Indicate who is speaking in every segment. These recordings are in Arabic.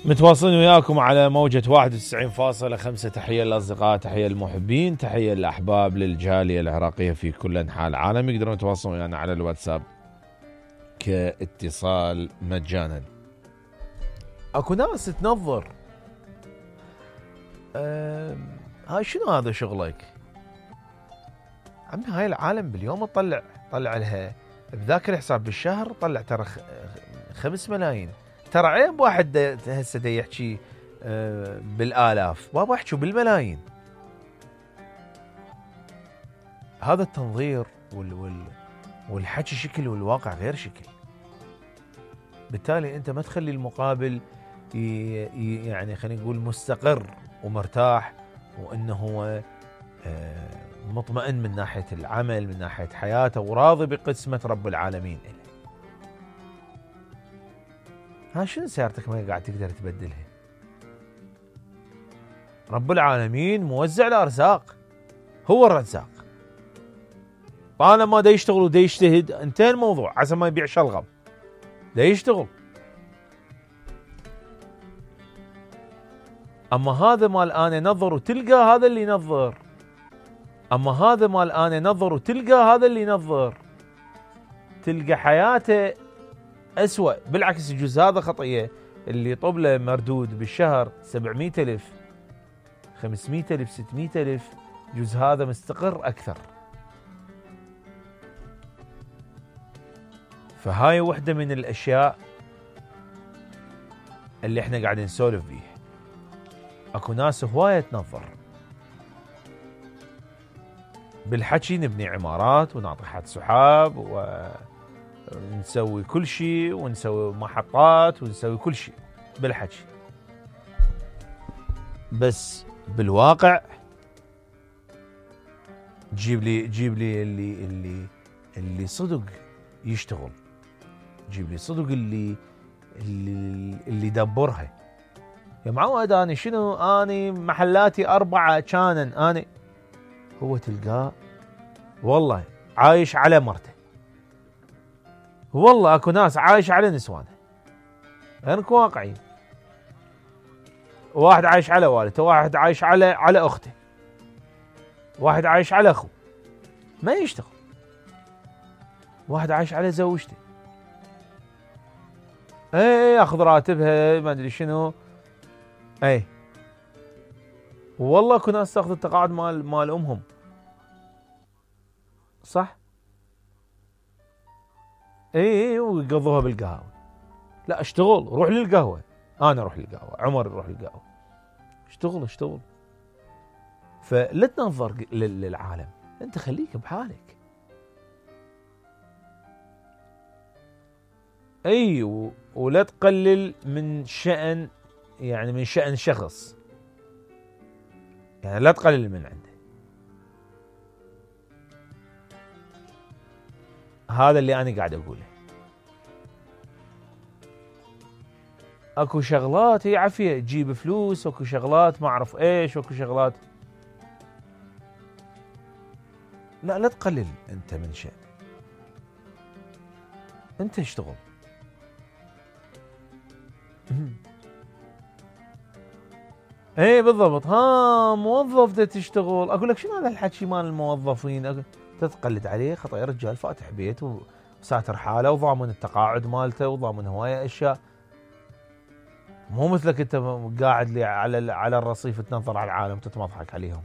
Speaker 1: متواصلين وياكم على موجة 91.5. تحية للأصدقاء، تحية للمحبين، تحية للأحباب، للجالية العراقية في كل أنحاء العالم. يقدرون يتواصلون ويانا على الواتساب كاتصال مجانا. اكو ناس تنظر هاي شنو هذا شغلك؟ عمي هاي العالم باليوم طلع لها بذاك الحساب بالشهر طلع ترى 5 ملايين. ترى عيب واحد هسه دا يحكي بالالاف، بابا احكوا بالملايين. هذا التنظير والحكي شكل والواقع غير شكل. بالتالي انت ما تخلي المقابل يعني خلينا نقول مستقر ومرتاح، وانه هو مطمئن من ناحية العمل، من ناحية حياته، وراضي بقسمة رب العالمين إله. ها شنو سيارتك ما قاعد تقدر تبدلها؟ رب العالمين موزع الأرزاق، هو الرزاق. طالما دا يشتغل ودا يجتهد انتهى الموضوع، عسى ما يبيع شلغم، دا يشتغل. اما هذا مال انا نظر وتلقى هذا اللي ينظر، اما هذا مال انا نظر وتلقى هذا اللي ينظر، تلقى حياته اسوأ. بالعكس يجوز هذا خطية اللي يطب له مردود بالشهر 700,000 500,000 600,000، يجوز هذا مستقر اكثر. فهاي وحدة من الاشياء اللي احنا قاعدين نسولف بيها. اكو ناس هواية تنظر بالحكي، نبني عمارات ونعطي حد سحاب ونسوي كل شيء، ونسوي محطات ونسوي كل شيء بالحكي، بس بالواقع جيب لي اللي صدق يشتغل، جيب لي صدق اللي يدبرها. يا معود اني شنو، اني محلاتي 4 كانن، اني هو تلقاه والله عايش على مرته، والله اكو ناس عايش على نسوانه. انكم واقعين، واحد عايش على والدته، واحد عايش على اخته، واحد عايش على اخوه ما يشتغل، واحد عايش على زوجته ياخذ راتبها ما ادري شنو. والله اكو ناس تاخذ التقاعد مال امهم، صح؟ ويقضوها بالقهوه. لا اشتغل، روح للقهوه، انا اروح للقهوه، عمر يروح للقهوه، اشتغل. فلا تنظر للعالم، انت خليك بحالك. ولا تقلل من شأن، يعني من شأن شخص، يعني لا تقلل من عنده. هذا اللي انا قاعد اقوله. اكو شغلات هي عافيه تجيب فلوس، واكو شغلات ما اعرف ايش، واكو شغلات لا تقلل انت من شيء، انت اشتغل. بالضبط. موظف دا تشتغل، اقول لك شنو هذا الحكي مال الموظفين؟ تتقلد عليه خطأ. يا رجال فاتح بيت وساتر حاله وضامن التقاعد مالته وضامن هوايه اشياء، مو مثلك انت قاعد لي على الرصيف تنظر على العالم تتمضحك عليهم.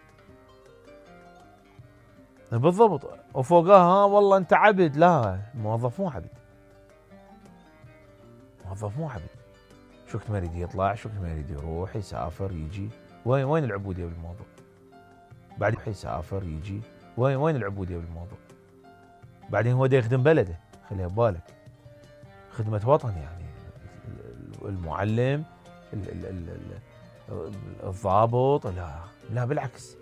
Speaker 1: بالضبط. وفوقها والله انت عبد. لا، الموظف مو عبد، موظف مو عبد. شوكت ما يريد يطلع، شوكت ما يريد يروح، يسافر يجي. وين العبودية بالموضوع؟ بعدين يسافر يجي، وين العبودية بالموضوع؟ بعدين هو دا يخدم بلده، خليها ببالك، خدمة وطن يعني. المعلم، الضابط، لا بالعكس.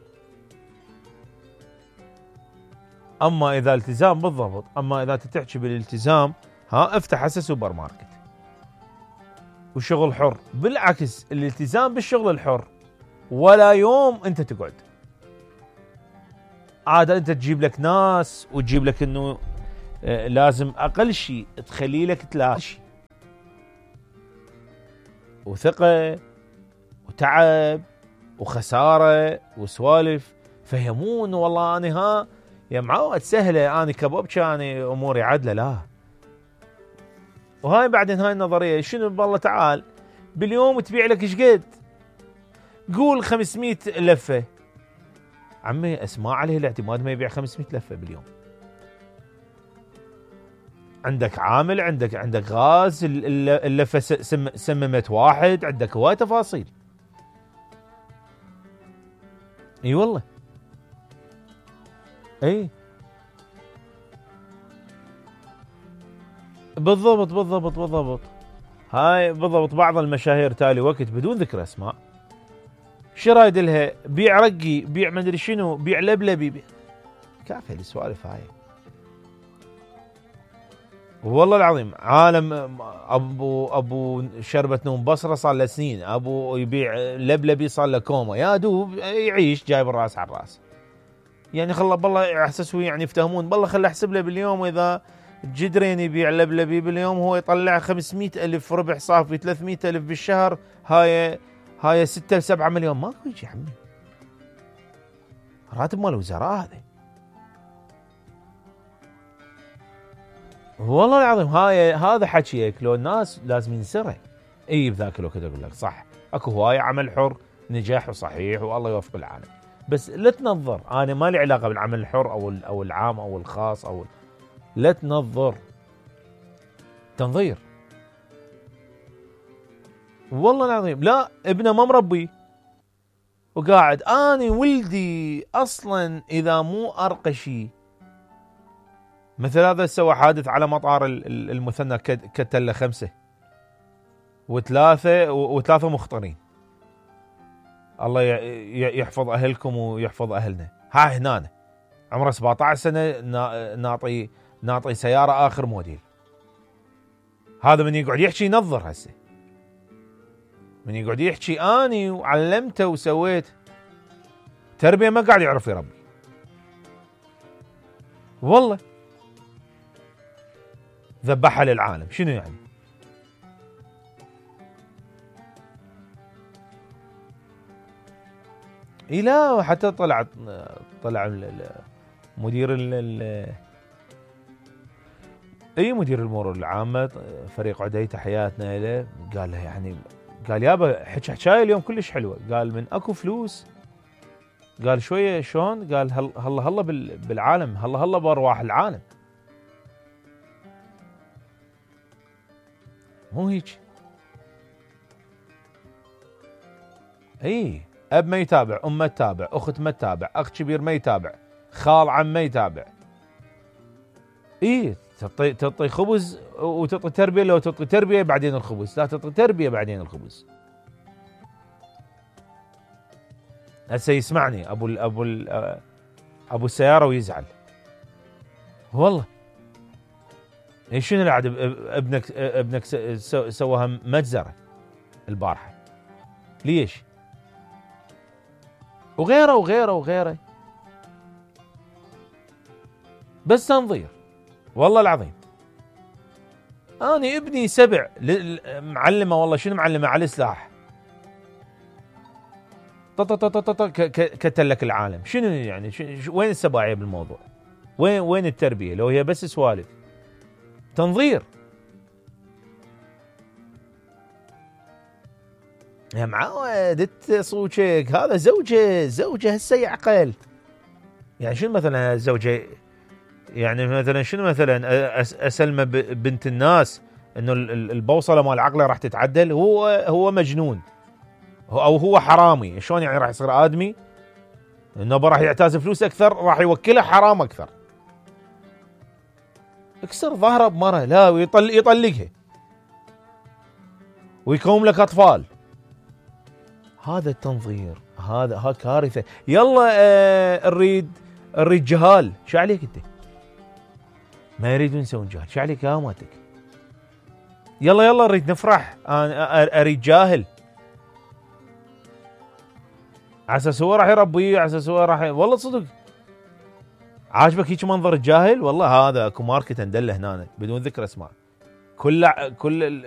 Speaker 1: اما اذا التزام بالضبط، اما اذا تحكي بالالتزام، افتح هسه سوبر ماركت وشغل حر. بالعكس، الالتزام بالشغل الحر ولا يوم انت تقعد. عاد انت تجيب لك ناس وتجيب لك انه لازم اقل شيء تخلي لك 3 شيء. وثقة وتعب وخسارة وسوالف، فهمون والله أنا ها يا معود سهلة، أنا كبوبشة أنا أموري عدلة، لا. وهاي بعدين هاي النظرية شنو؟ بالله تعال باليوم تبيع لك ايش قد؟ قول 500 لفة، عمي اسماء عليه الاعتماد ما يبيع 500 لفة باليوم. عندك عامل، عندك غاز، اللفة سممت واحد، عندك هواي تفاصيل. اي والله اي بالضبط هاي بالضبط. بعض المشاهير تالي وقت بدون ذكر اسماء شرايد لها بيع رقي، بيع مدري شنو، بيع لبلبي، كافيه السوالف هاي. والله العظيم عالم ابو شربة نوم بصره صار له سنين، ابو يبيع لبلبي صار له كوما، يا دوب يعيش جايب الراس على الراس. يعني خله بالله احسسوا يعني يفتهمون، بالله خله احسب له باليوم، واذا جدرين يبيع لبلبي باليوم هو يطلع 500 ألف ربح صافي، 300 ألف بالشهر، هاي 6 ل 7 مليون. ماكو يجي عمي، راتب مال الوزراء هذا. والله العظيم هذا حكيك لو الناس لازم ينسره. اي بذاك الوقت اقول لك صح، اكو هواي عمل حر نجاح وصحيح والله يوفق العالم، بس لا تنظر. انا ما لي علاقه بالعمل الحر او العام او الخاص لا تنظر، تنظير. والله العظيم لا، ابنه ما مربي وقاعد. اني ولدي اصلا اذا مو ارقشي مثل هذا سوى حادث على مطار المثنى، كتله 5 وثلاثه مخطرين. الله يحفظ اهلكم ويحفظ اهلنا. ها هنا عمره 17 سنه ناطي سياره اخر موديل. هذا من يقعد يحكي ينظر، هسه من يقعد يحكي اني وعلمته وسويت تربيه، ما قاعد يعرف يربي. والله ذبحها للعالم، شنو يعني؟ اي لا، حتى طلع مدير مدير المرور العامه فريق عدي، تحياتنا له، قال له يعني قال يابا حكايه اليوم كلش حلوه، قال من اكو فلوس، قال شويه شلون، قال هلا بالعالم، هلا بارواح العالم، مو هيك. اي اب ما يتابع، ام ما تتابع، اخت ما تتابع، اخ كبير ما يتابع، خال عم ما يتابع. اي تعطي خبز وتعطي تربيه، لو تعطي تربيه بعدين الخبز، لا تعطي تربيه بعدين الخبز. هسه يسمعني ابو السياره ويزعل والله. شنو العاد ابنك سواها مجزره البارحه، ليش؟ وغيره بس تنظير. والله العظيم اني ابني 7 معلمه، والله شنو معلمه على السلاح، كتل لك العالم. شنو يعني وين السباعيه بالموضوع؟ وين التربيه لو هي بس سوالف؟ تنظير يا معود. صوتك هذا زوجه هسه يعقل. يعني شنو مثلا الزوجه، يعني مثلا شنو مثلا اسلمه بنت الناس انه البوصله مال عقله راح تتعدل؟ هو مجنون او هو حرامي، شلون يعني راح يصير ادمي؟ انه راح يعتاز فلوس اكثر، راح يوكله حرام اكثر. اكسر ظهره بمره، لا يطلقها ويكون لك اطفال. هذا التنظير، هذا كارثه. يلا نريد جهال، شو عليك انت؟ ما يريدون يسوون جهل، شو عليك يا ماتك؟ يلا نريد نفرح، انا اريد جاهل على اساس هو راح يربيه، على اساس هو راح والله صدق عاجبك هيك منظر الجاهل؟ والله هذا اكو ماركت ندله هنا بدون ذكر اسماء، كل